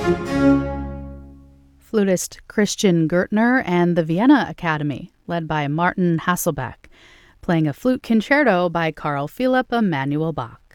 Flutist Christian Gertner and the Vienna Academy, led by Martin Hasselbeck, playing a flute concerto by Carl Philipp Emanuel Bach.